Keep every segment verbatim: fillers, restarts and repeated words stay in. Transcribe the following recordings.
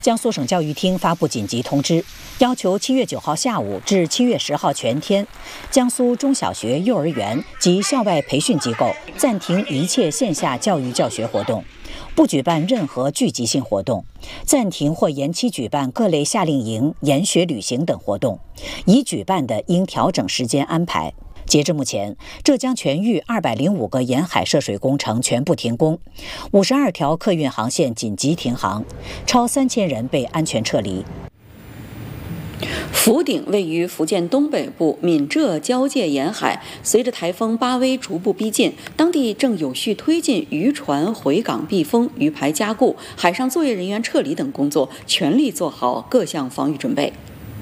江苏省教育厅发布紧急通知，要求七月九号下午至七月十号全天，江苏中小学、幼儿园及校外培训机构暂停一切线下教育教学活动，不举办任何聚集性活动，暂停或延期举办各类夏令营、研学旅行等活动，已举办的应调整时间安排。截至目前，浙江全域二百零五个沿海涉水工程全部停工，五十二条客运航线紧急停航，超三千人被安全撤离。 福鼎位于福建东北部闽浙交界沿海，随着台风巴威逐步逼近，当地正有序推进渔船回港避风、鱼排加固、海上作业人员撤离等工作，全力做好各项防御准备。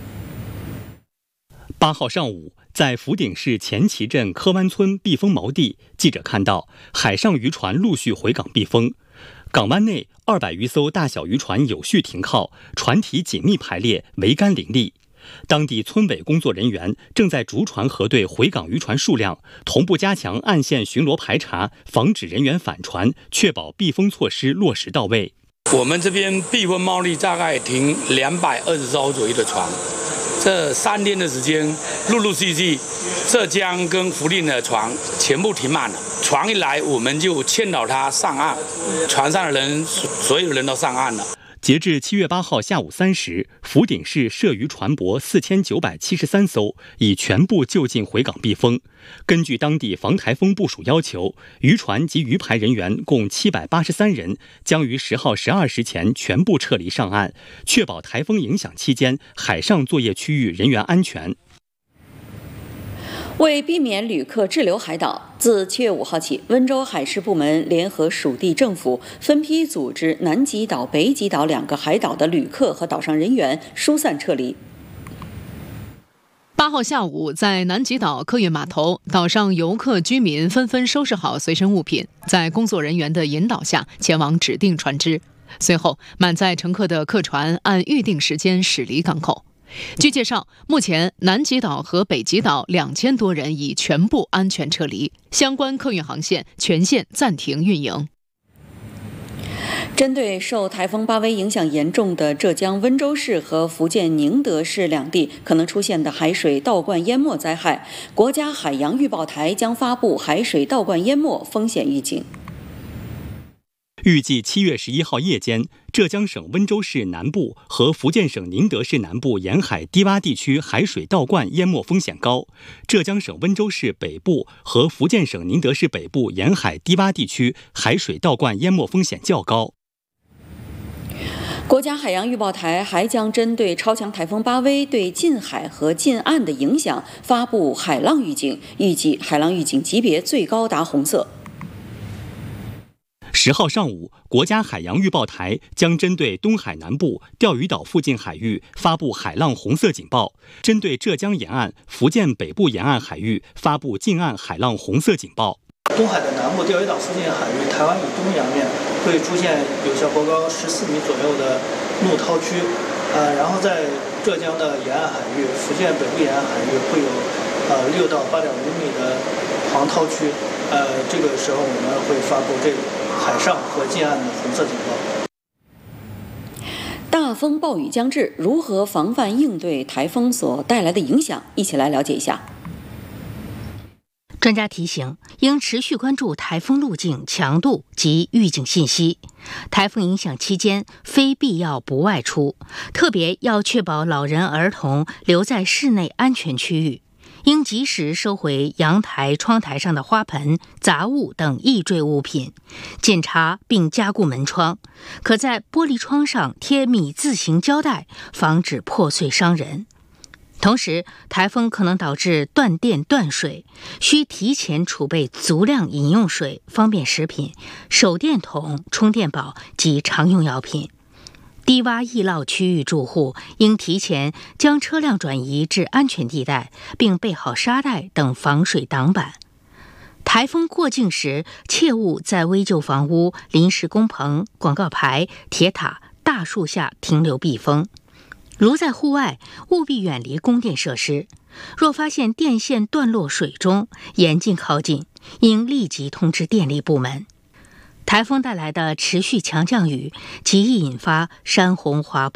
八号上午，在福鼎市前旗镇柯湾村避风锚地，记者看到海上渔船陆续回港避风，港湾内二百余艘大小渔船有序停靠，船体紧密排列，桅杆林立。当地村委工作人员正在逐船核对回港渔船数量，同步加强岸线巡逻排查，防止人员返船，确保避风措施落实到位。 我们这边避风锚地大概停两百二十艘左右的船。这三天的时间，陆陆续续，浙江跟福建的船全部停满了。船一来，我们就劝导他上岸，船上的人，所有人都上岸了。 截至七月八号下午三时，福鼎市涉渔船舶四千九百七十三艘，已全部就近回港避风。根据当地防台风部署要求，渔船及渔排人员共七百八十三人，将于十号十二时前全部撤离上岸，确保台风影响期间海上作业区域人员安全。 为避免旅客滞留海岛，自七月五号起，温州海事部门联合属地政府分批组织南极岛、北极岛两个海岛的旅客和岛上人员疏散撤离。 八号下午，在南极岛客运码头，岛上游客居民纷纷收拾好随身物品，在工作人员的引导下前往指定船只。随后，满载乘客的客船按预定时间驶离港口。据介绍，目前南极岛和北极岛两千多人已全部安全撤离，相关客运航线全线暂停运营。 针对受台风巴威影响严重的浙江温州市和福建宁德市两地可能出现的海水倒灌淹没灾害，国家海洋预报台将发布海水倒灌淹没风险预警。 预计七月十一号夜间，浙江省温州市南部和福建省宁德市南部沿海低洼地区海水倒灌淹没风险高；浙江省温州市北部和福建省宁德市北部沿海低洼地区海水倒灌淹没风险较高。 国家海洋预报台还将针对超强台风巴威对近海和近岸的影响发布海浪预警，预计海浪预警级别最高达红色。 十号上午，国家海洋预报台将针对东海南部、钓鱼岛附近海域发布海浪红色警报，针对浙江沿岸、福建北部沿岸海域发布近岸海浪红色警报。 东海的南部、钓鱼岛附近海域、台湾以东洋面会出现有效波高十四米左右的怒涛区，呃，然后在浙江的沿岸海域、福建北部沿岸海域会有呃六到八点五米的黄涛区，呃，这个时候我们会发布这个海上和近岸的红色警报。 大风暴雨将至，如何防范应对台风所带来的影响？一起来了解一下。 专家提醒，应持续关注台风路径、强度及预警信息。台风影响期间，非必要不外出，特别要确保老人、儿童留在室内安全区域。应及时收回阳台、窗台上的花盆、杂物等易坠物品，检查并加固门窗，可在玻璃窗上贴米字形胶带，防止破碎伤人。同时，台风可能导致断电断水，需提前储备足量饮用水、方便食品、手电筒、充电宝及常用药品。低洼易涝区域住户应提前将车辆转移至安全地带，并备好沙袋等防水挡板。台风过境时，切勿在危旧房屋、临时工棚、广告牌、铁塔、大树下停留避风。如在户外，务必远离供电设施。若发现电线断落水中，严禁靠近，应立即通知电力部门。台风带来的持续强降雨极易引发山洪滑坡。